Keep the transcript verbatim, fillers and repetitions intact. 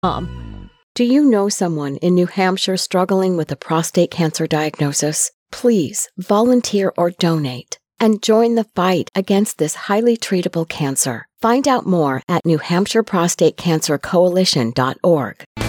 Um, do you know someone in New Hampshire struggling with a prostate cancer diagnosis? Please volunteer or donate and join the fight against this highly treatable cancer. Find out more at new hampshire prostate cancer coalition dot org.